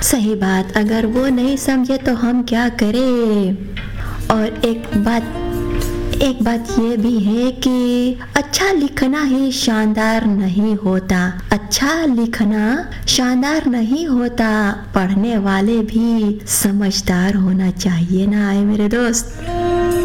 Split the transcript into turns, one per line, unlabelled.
सही बात, अगर वो नहीं समझे तो हम क्या करें। और एक बात ये भी है कि अच्छा लिखना ही शानदार नहीं होता। अच्छा लिखना शानदार नहीं होता, पढ़ने वाले भी समझदार होना चाहिए ना, आए मेरे दोस्त।